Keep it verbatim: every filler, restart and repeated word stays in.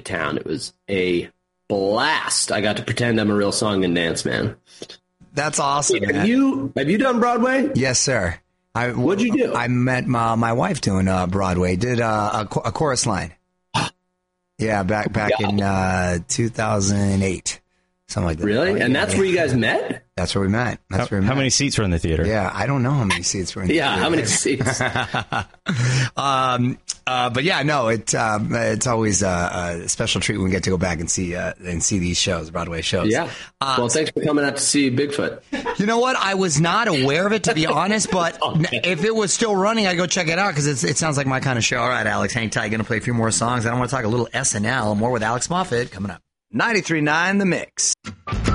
town. It was a blast. I got to pretend I'm a real song and dance man. That's awesome. Have man. you have you done Broadway? Yes, sir. I, What'd you do? I met my, my wife doing uh, Broadway. Did uh, a, a chorus line. Yeah, back back Yeah. in uh, two thousand eight, something like that. Really? And that's yeah. where you guys met? That's where we met. That's How, where we how met. many seats were in the theater? Yeah, I don't know how many seats were in the Yeah, theater. how many seats? um, uh, but yeah, no, it um, it's always uh, a special treat when we get to go back and see uh, and see these shows, Broadway shows. Yeah. Uh, Well, thanks for coming out to see Bigfoot. You know what? I was not aware of it, to be honest, but Okay. if it was still running, I'd go check it out because it sounds like my kind of show. All right, Alex, hang tight. Going to play a few more songs. I want to talk a little S N L, more with Alex Moffat coming up. ninety-three point nine The Mix.